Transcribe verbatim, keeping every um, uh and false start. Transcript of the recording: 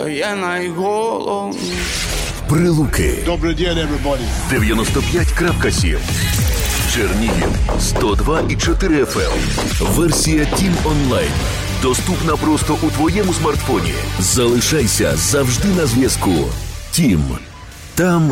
то я найголовніше. Прилуки Добрий день, everybody. дев'яносто п'ять крапка сім. Чернігів сто два і чотири еф ем. Версія Тім онлайн. Доступна просто у твоєму смартфоні. Залишайся завжди на зв'язку. Тім. Там,